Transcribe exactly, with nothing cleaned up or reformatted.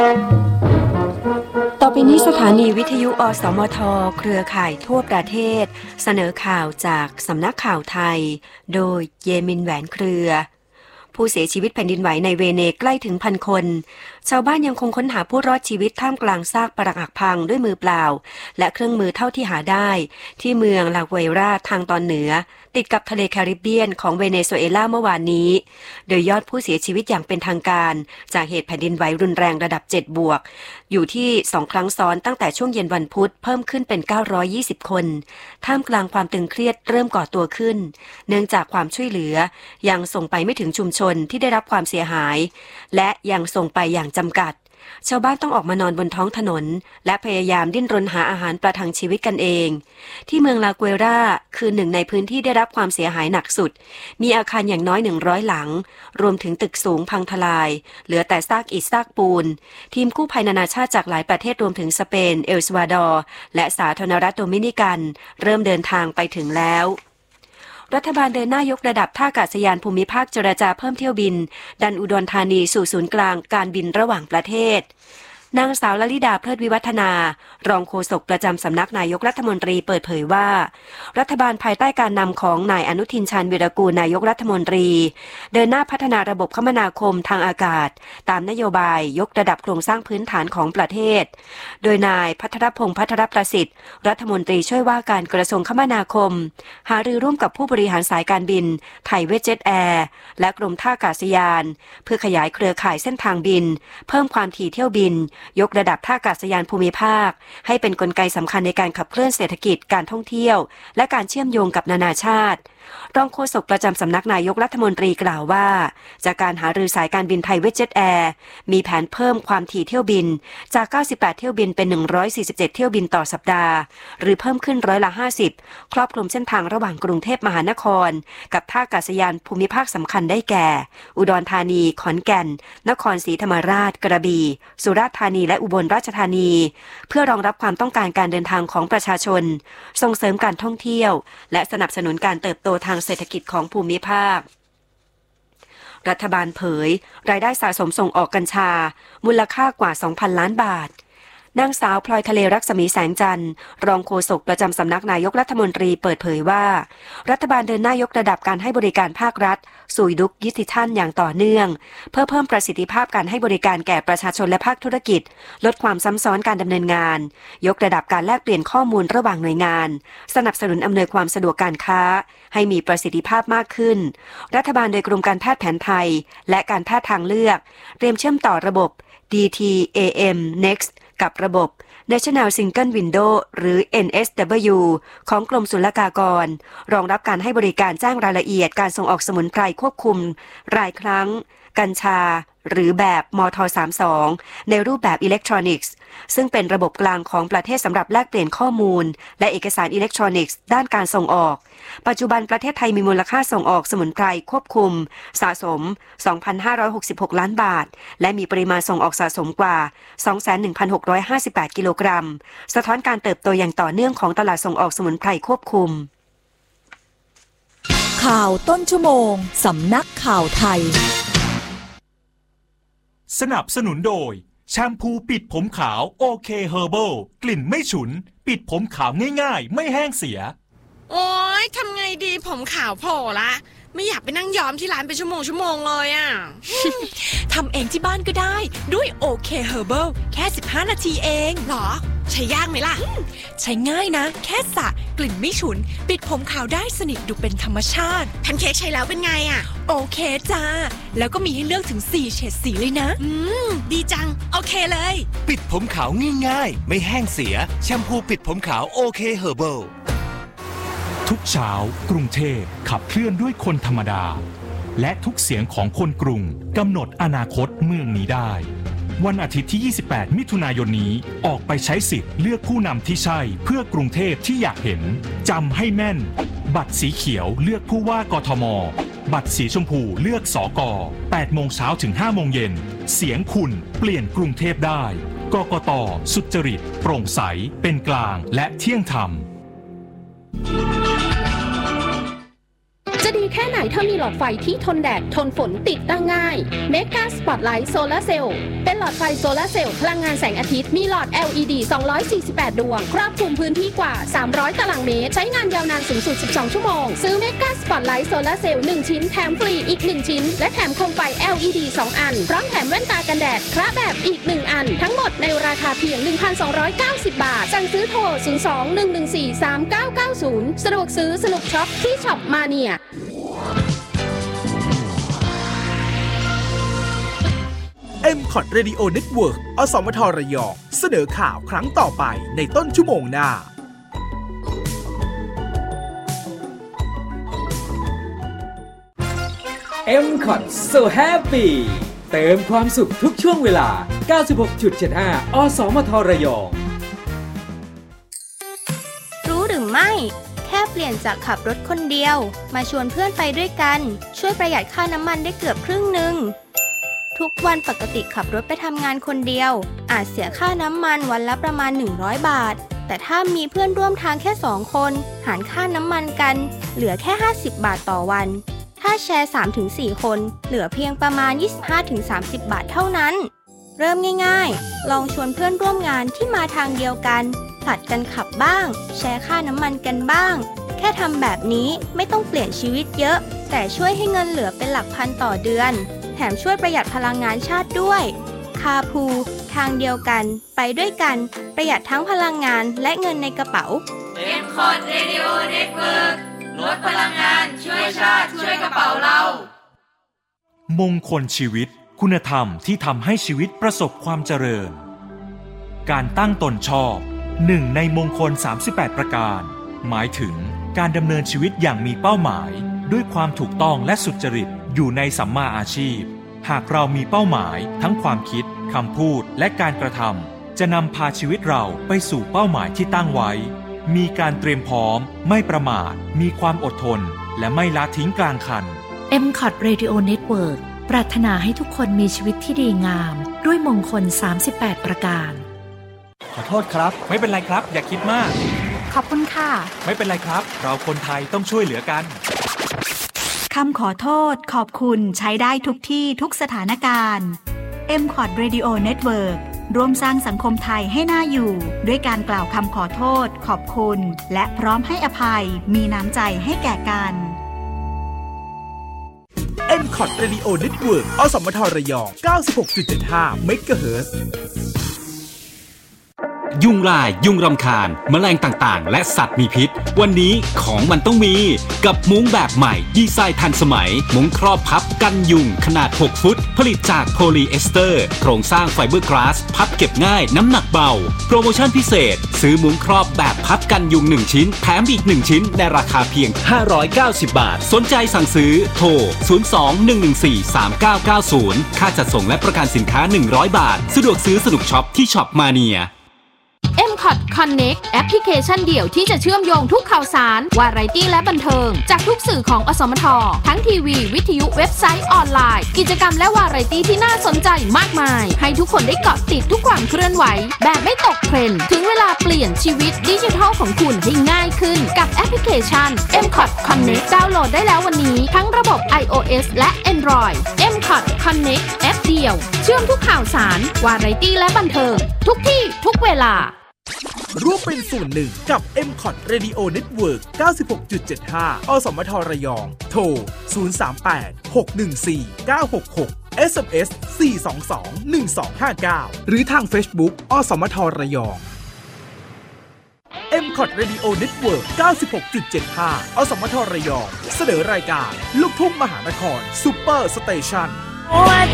ต่อไปนี้สถานีวิทยุอสมทเครือข่ายทั่วประเทศเสนอข่าวจากสำนักข่าวไทยโดยเยมินแหวนเครือผู้เสียชีวิตแผ่นดินไหวในเวเนใกล้ถึงพันคนชาวบ้านยังคงค้นหาผู้รอดชีวิตท่ามกลางซากปรักหักพังด้วยมือเปล่าและเครื่องมือเท่าที่หาได้ที่เมืองลาเวราทางตอนเหนือติดกับทะเลแคริบเบียนของเวเนซุเอลาเมื่อวานนี้โดยยอดผู้เสียชีวิตอย่างเป็นทางการจากเหตุแผ่นดินไหวรุนแรงระดับเจ็ดบวกอยู่ที่สองครั้งซ้อนตั้งแต่ช่วงเย็นวันพุธเพิ่มขึ้นเป็นเก้าร้อยยี่สิบคนท่ามกลางความตึงเครียดเริ่มก่อตัวขึ้นเนื่องจากความช่วยเหลือยังส่งไปไม่ถึงชุมชนที่ได้รับความเสียหายและยังส่งไปอย่างจำกัดชาวบ้านต้องออกมานอนบนท้องถนนและพยายามดิ้นรนหาอาหารประทังชีวิตกันเองที่เมืองลาเกวราคือหนึ่งในพื้นที่ได้รับความเสียหายหนักสุดมีอาคารอย่างน้อยหนึ่งร้อยหลังรวมถึงตึกสูงพังทลายเหลือแต่ซากอิฐซากปูนทีมกู้ภัยนานาชาติจากหลายประเทศรวมถึงสเปนเอลซัลวาดอร์และสาธารณรัฐโดมินิกันเริ่มเดินทางไปถึงแล้วรัฐบาลเดินหน้ายกระดับท่าอากาศยานภูมิภาคเจรจาเพิ่มเที่ยวบินดันอุดรธานีสู่ศูนย์กลางการบินระหว่างประเทศนางสาวลลิดาเพลิดวิวัฒนารองโฆษกประจำสำนักนายกรัฐมนตรีเปิดเผยว่ารัฐบาลภายใต้การนำของนายอนุทินชาญวีรกูลนายกรัฐมนตรีเดินหน้าพัฒนาระบบคมนาคมทางอากาศตามนโยบายยกระดับโครงสร้างพื้นฐานของประเทศโดยนายภัทรพงษ์ภัทรประสิทธิ์รัฐมนตรีช่วยว่าการกระทรวงคมนาคมหารือร่วมกับผู้บริหารสายการบินไทยเวสเจ็ตแอร์และกรมท่าอากาศยานเพื่อขยายเครือข่ายเส้นทางบินเพิ่มความถี่เที่ยวบินยกระดับท่าอากาศยานภูมิภาคให้เป็นกลไกสำคัญในการขับเคลื่อนเศรษฐกิจการท่องเที่ยวและการเชื่อมโยงกับนานาชาติรองโฆษกประจำสำนักนายกรัฐมนตรีกล่าวว่าจากการหารือสายการบินไทยเวสเจ็ตแอร์มีแผนเพิ่มความถี่เที่ยวบินจากเก้าสิบแปดเที่ยวบินเป็นหนึ่งร้อยสี่สิบเจ็ดเที่ยวบินต่อสัปดาห์หรือเพิ่มขึ้นร้อยละห้าสิบครอบคลุมเส้นทางระหว่างกรุงเทพมหานครกับท่าอากาศยานภูมิภาคสำคัญได้แก่อุดรธานีขอนแก่นนครศรีธรรมราชกระบี่สุราษฎร์ธานีและอุบลราชธานีเพื่อรองรับความต้องการการเดินทางของประชาชนส่งเสริมการท่องเที่ยวและสนับสนุนการเติบโตทางเศรษฐกิจของภูมิภาครัฐบาลเผยรายได้สะสมส่งออกกัญชามูลค่ากว่า สองพัน ล้านบาทนางสาวพลอยทะเลรักษมีแสงจันทร์รองโฆษกประจำสำนักนายกรัฐมนตรีเปิดเผยว่ารัฐบาลเดินหน้ายกระดับการให้บริการภาครัฐสู่ยุคดิจิทัลอย่างต่อเนื่องเพื่อเพิ่มประสิทธิภาพการให้บริการแก่ประชาชนและภาคธุรกิจลดความซ้ำซ้อนการดำเนินงานยกระดับการแลกเปลี่ยนข้อมูลระหว่างหน่วยงานสนับสนุนอำนวยความสะดวกการค้าให้มีประสิทธิภาพมากขึ้นรัฐบาลโดยกรมการแพทย์แผนไทยและการแพทย์ทางเลือกเตรียมเชื่อมต่อระบบ ดี ที เอ เอ็ม Next กับระบบ National Single Window หรือ เอ็น เอส ดับเบิลยู ของกรมศุลกากรรองรับการให้บริการแจ้งรายละเอียดการส่งออกสมุนไพรควบคุมรายครั้งกัญชาหรือแบบมท สามสิบสอง ในรูปแบบอิเล็กทรอนิกส์ซึ่งเป็นระบบกลางของประเทศสำหรับแลกเปลี่ยนข้อมูลและเอกสารอิเล็กทรอนิกส์ด้านการส่งออกปัจจุบันประเทศไทยมีมูลค่าส่งออกสมุนไพรควบคุมสะสม สองพันห้าร้อยหกสิบหก ล้านบาทและมีปริมาณส่งออกสะสมกว่า สองแสนหนึ่งพันหกร้อยห้าสิบแปด กิโลกรัมสะท้อนการเติบโตอย่างต่อเนื่องของตลาดส่งออกสมุนไพรควบคุมข่าวต้นชั่วโมงสำนักข่าวไทยสนับสนุนโดยแชมพูปิดผมขาวโอเคเฮอร์เบิลกลิ่นไม่ฉุนปิดผมขาวง่ายๆไม่แห้งเสียโอ๊ยทำไงดีผมขาวโผล่ละไม่อยากไปนั่งย้อมที่ร้านเป็นชั่วโมงชั่วโมงเลยอ่ะทำเองที่บ้านก็ได้ด้วยโอเคเฮอร์เบิลแค่สิบห้านาทีเองหรอใช้ยากไหมล่ะใช้ง่ายนะแค่สระกลิ่นไม่ฉุนปิดผมขาวได้สนิทดูเป็นธรรมชาติแพนเค้กใช้แล้วเป็นไงอ่ะโอเคจ้าแล้วก็มีให้เลือกถึงสี่เฉดสีเลยนะอืมดีจังโอเคเลยปิดผมขาวง่ายๆไม่แห้งเสียแชมพูปิดผมขาวโอเคเฮอร์เบิลทุกเช้ากรุงเทพขับเคลื่อนด้วยคนธรรมดาและทุกเสียงของคนกรุงกำหนดอนาคตเมืองนี้ได้วันอาทิตย์ที่ ยี่สิบแปด มิถุนายนนี้ออกไปใช้สิทธิ์เลือกผู้นำที่ใช่เพื่อกรุงเทพที่อยากเห็นจำให้แม่นบัตรสีเขียวเลือกผู้ว่ากทมบัตรสีชมพูเลือกสก แปดโมงเช้าถึงห้าโมงเย็นเสียงคุณเปลี่ยนกรุงเทพได้กกต.สุจริตโปร่งใสเป็นกลางและเที่ยงธรรมจะดีแค่ไหนถ้ามีหลอดไฟที่ทนแดดทนฝนติดตั้งง่าย Mega Spotlight Solar Cell เป็นหลอดไฟโซลาร์เซลล์พลังงานแสงอาทิตย์มีหลอด แอล อี ดี สองร้อยสี่สิบแปด ดวงครอบคลุมพื้นที่กว่าสามร้อยตารางเมตรใช้งานยาวนานสูงสุดสิบสองชั่วโมงซื้อ Mega Spotlight Solar Cell หนึ่งชิ้นแถมฟรีอีกหนึ่งชิ้นและแถมโคมไฟ แอล อี ดี สองอันพร้อมแถมแว่นตากันแดดคระแบบอีกหนึ่งอันทั้งหมดในราคาเพียง หนึ่งพันสองร้อยเก้าสิบ บาทสั่งซื้อโทรศูนย์ สอง หนึ่ง หนึ่ง สี่ สาม เก้า เก้า ศูนย์สะดวกซื้อสนุกช็อปที่ช็อปมาเนียเอ็ม คอท Radio Network อสมทระยองเสนอข่าวครั้งต่อไปในต้นชั่วโมงหน้าเอ็ม คอท So Happy เติมความสุขทุกช่วงเวลา เก้าสิบหกจุดเจ็ดห้า อสมทระยองรู้หรือไม่แค่เปลี่ยนจากขับรถคนเดียวมาชวนเพื่อนไปด้วยกันช่วยประหยัดค่าน้ำมันได้เกือบครึ่งหนึ่งทุกวันปกติขับรถไปทำงานคนเดียวอาจเสียค่าน้ำมันวันละประมาณหนึ่งร้อยบาทแต่ถ้ามีเพื่อนร่วมทางแค่สองคนหารค่าน้ำมันกันเหลือแค่ห้าสิบบาทต่อวันถ้าแชร์ สามถึงสี่ คนเหลือเพียงประมาณ ยี่สิบห้าถึงสามสิบ บาทเท่านั้นเริ่มง่ายๆลองชวนเพื่อนร่วมงานที่มาทางเดียวกันผลัดกันขับบ้างแชร์ค่าน้ำมันกันบ้างแค่ทำแบบนี้ไม่ต้องเปลี่ยนชีวิตเยอะแต่ช่วยให้เงินเหลือเป็นหลักพันต่อเดือนแถมช่วยประหยัดพลังงานชาติด้วยคาพูทางเดียวกันไปด้วยกันประหยัดทั้งพลังงานและเงินในกระเป๋าเอ็ม คอท Radio Network ลดพลังงานช่วยชาติช่วยกระเป๋าเรามงคลชีวิตคุณธรรมที่ทำให้ชีวิตประสบความเจริญการตั้งตนชอบหนึ่งในมงคลสามสิบแปดประการหมายถึงการดำเนินชีวิตอย่างมีเป้าหมายด้วยความถูกต้องและสุจริตอยู่ในสัมมาอาชีพหากเรามีเป้าหมายทั้งความคิดคำพูดและการกระทำจะนำพาชีวิตเราไปสู่เป้าหมายที่ตั้งไว้มีการเตรียมพร้อมไม่ประมาทมีความอดทนและไม่ละทิ้งกลางคันเอ็ม คอท Radio Network ปรารถนาให้ทุกคนมีชีวิตที่ดีงามด้วยมงคลสามสิบแปดประการขอโทษครับไม่เป็นไรครับอย่าคิดมากขอบคุณค่ะไม่เป็นไรครับเราคนไทยต้องช่วยเหลือกันคำขอโทษขอบคุณใช้ได้ทุกที่ทุกสถานการณ์ เอ็ม คอท Radio Network ร่วมสร้างสังคมไทยให้น่าอยู่ด้วยการกล่าวคำขอโทษขอบคุณและพร้อมให้อภัยมีน้ำใจให้แก่กันเอ็ม คอท Radio Network อสมทระยอง เก้าสิบหกจุดเจ็ดห้า เมกะเฮิรตซ์ยุงลายยุงรำคาญแมลงต่างๆและสัตว์มีพิษวันนี้ของมันต้องมีกับมุ้งแบบใหม่ดีไซน์ทันสมัยมุ้งครอบพับกันยุงขนาดหกฟุตผลิตจากโพลีเอสเตอร์โครงสร้างไฟเบอร์กลาสพับเก็บง่ายน้ำหนักเบาโปรโมชั่นพิเศษซื้อมุ้งครอบแบบพับกันยุงหนึ่งชิ้นแถมอีกหนึ่งชิ้นในราคาเพียงห้าร้อยเก้าสิบบาทสนใจสั่งซื้อโทรศูนย์ สอง หนึ่ง หนึ่ง สี่ สาม เก้า เก้า ศูนย์ค่าจัดส่งและประกันสินค้าหนึ่งร้อยบาทสะดวกซื้อสนุกช็อปที่ช็อปมาเนียเอ็ม คอท Connect แอปพลิเคชันเดี่ยวที่จะเชื่อมโยงทุกข่าวสารวาไรตี้และบันเทิงจากทุกสื่อของอสมททั้งทีวีวิทยุเว็บไซต์ออนไลน์กิจกรรมและวาไรตี้ที่น่าสนใจมากมายให้ทุกคนได้เกาะติดทุกความเคลื่อนไหวแบบไม่ตกเทรนด์ถึงเวลาเปลี่ยนชีวิตดิจิทัลของคุณให้ง่ายขึ้นกับแอปพลิเคชัน เอ็ม คอท Connect ดาวน์โหลดได้แล้ววันนี้ทั้งระบบ ไอ โอ เอส และ Android เอ็ม คอท Connect แอปเดียวเชื่อมทุกข่าวสารวาไรตี้และบันเทิงทุกที่ทุกเวลาร่วมเป็นส่วนหนึ่งกับ เอ็ม คอท Radio Network เก้าสิบหกจุดเจ็ดห้า อสมทระยองโทรศูนย์ สาม แปด หก หนึ่ง สี่ เก้า หก หก เอส เอ็ม เอส สี่ สอง สอง หนึ่ง สอง ห้า เก้าหรือทาง Facebook อสมทระยอง เอ็ม คอท Radio Network เก้าสิบหกจุดเจ็ดห้า อสมทระยองเสนอรายการลูกทุ่งมหานครซุปเปอร์สเตชัน